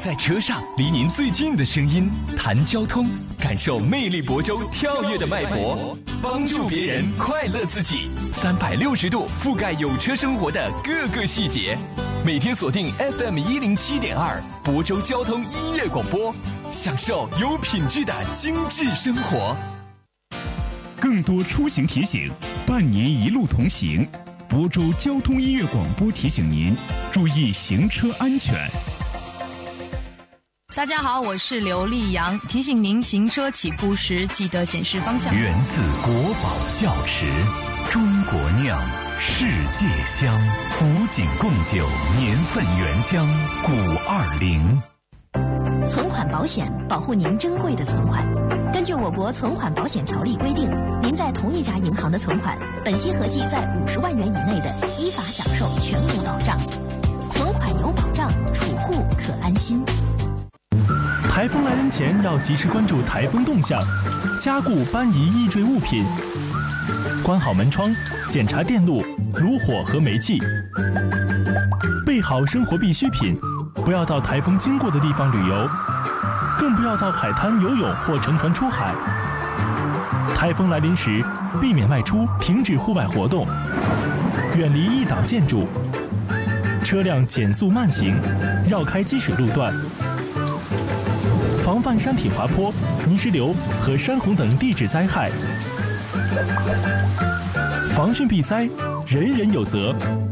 在车上，离您最近的声音，谈交通，感受魅力亳州跳跃的脉搏，帮助别人，快乐自己，360度覆盖有车生活的各个细节。每天锁定 FM107.2亳州交通音乐广播，享受有品质的精致生活。 更多出行提醒，伴您一路同行。亳州交通音乐广播提醒您注意行车安全。 大家好，我是刘丽阳，提醒您行车起步时记得显示方向。 源自国宝窖池，中国酿，世界香，古井贡酒年份原浆520。 存款保险保护您珍贵的存款。根据我国存款保险条例规定，您在同一家银行的存款，本息合计在50万元以内的，依法享受全额保障。存款有保障，储户可安心。 台风来临前要及时关注台风动向，加固搬移易坠物品，关好门窗，检查电路、炉火和煤气，备好生活必需品，不要到台风经过的地方旅游，更不要到海滩游泳或乘船出海。台风来临时，避免外出，停止户外活动，远离易倒建筑，车辆减速慢行，绕开积水路段，防范山体滑坡、泥石流和山洪等地质灾害。防汛避灾，人人有责。